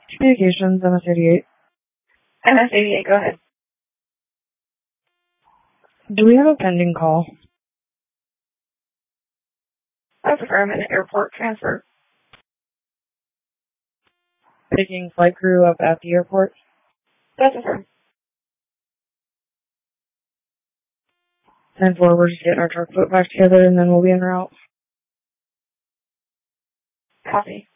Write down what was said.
Communications, MS-88. MS-88, go ahead. Do we have a pending call? That's affirm an airport transfer. Picking flight crew up at the airport? That's affirm. 10-4, we're just getting our truck put back together and then we'll be en route. Copy.